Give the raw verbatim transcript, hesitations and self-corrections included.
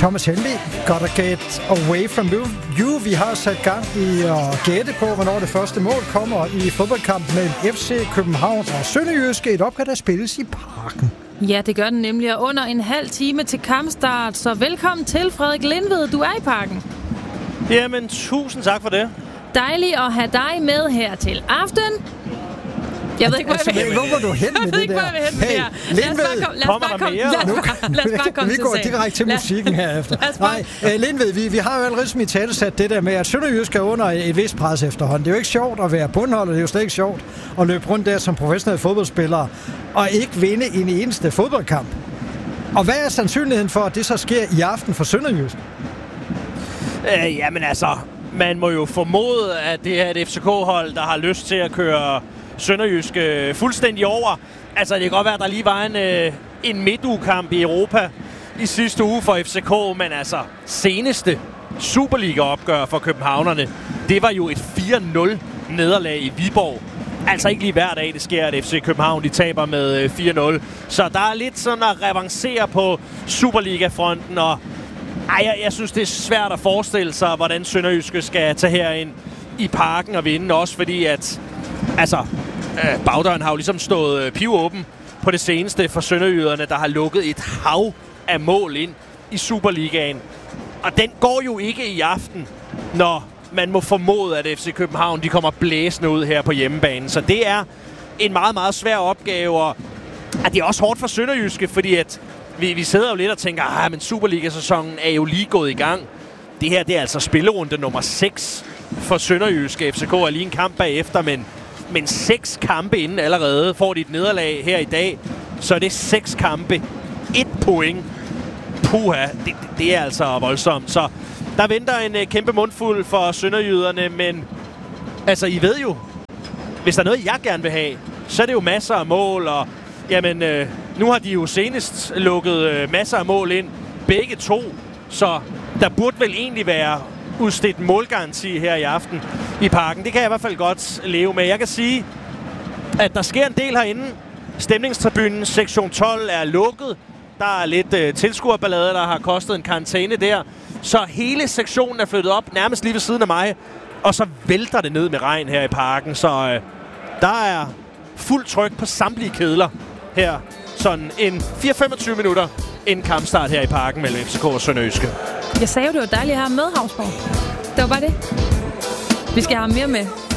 Thomas Helmig, gotta get away from you. you. Vi har sat gang i at gætte på, hvornår det første mål kommer i fodboldkamp mellem F C København og Sønderjyske. Et opgør, der spilles i Parken. Ja, det gør den nemlig, og under en halv time til kampstart. Så velkommen til, Frederik Lindved. Du er i Parken. Jamen, tusind tak for det. Dejligt at have dig med her til aften. Jeg ved ikke, hvor jeg vil hen. Hvor var du hen med det der? Hey, Lindved, kommer der mere? Lad os bare komme vi til går sagen. direkte til musikken herefter. Nej, uh, Lindved, vi, vi har jo allerede som i tale sat det der med, at Sønderjysk er under et vist pres efterhånden. Det er jo ikke sjovt at være bundholder, det er jo slet ikke sjovt at løbe rundt der som professionelle fodboldspillere og ikke vinde en eneste fodboldkamp. Og hvad er sandsynligheden for, at det så sker i aften for Sønderjysk? Øh, jamen altså, man må jo formode, at det er et F C K-hold, der har lyst til at køre Sønderjysk øh, fuldstændig over. Altså, det kan godt være, at der lige var en, øh, en midtugekamp i Europa i sidste uge for F C K, men altså, seneste Superliga-opgør for københavnerne, det var jo et fire nul nederlag i Viborg. Altså ikke lige hver dag, det sker, at F C København de taber med øh, fire nul. Så der er lidt sådan at revancere på Superliga-fronten, og ej, jeg, jeg synes, det er svært at forestille sig, hvordan Sønderjyske skal tage herind i Parken og vinde, også fordi at altså, øh, bagdøren har jo ligesom stået øh, pivåben på det seneste for sønderjyderne, der har lukket et hav af mål ind i Superligaen. Og den går jo ikke i aften, når man må formode, at F C København de kommer blæsende ud her på hjemmebanen. Så det er en meget, meget svær opgave, og at det er også hårdt for Sønderjyske, fordi at vi, vi sidder jo lidt og tænker, at Superliga-sæsonen er jo lige gået i gang. Det her, det er altså spillerunde nummer seks for Sønderjyske. F C K er lige en kamp bagefter, men Men seks kampe inden allerede får de et nederlag her i dag. Så er det seks kampe. Et point. Puha, det, det er altså voldsomt. Så der venter en uh, kæmpe mundfuld for sønderjyderne. Men altså, I ved jo, hvis der er noget, jeg gerne vil have, så er det jo masser af mål. Og jamen, uh, nu har de jo senest lukket uh, masser af mål ind. Begge to. Så der burde vel egentlig være udstedt målgaranti her i aften i Parken. Det kan jeg i hvert fald godt leve med. Jeg kan sige, at der sker en del herinde. Stemningstribunen, sektion tolv, er lukket. Der er lidt øh, tilskuerballade, der har kostet en karantæne der. Så hele sektionen er flyttet op, nærmest lige ved siden af mig. Og så vælter det ned med regn her i Parken. Så øh, der er fuld tryk på samtlige kedler her. Sådan en fire til femogtyve minutter inden kampstart her i Parken mellem F C K og Sønderjyske. Jeg sagde jo, det var dejligt at have med, Havsborg. Det var bare det. Vi skal have mere med.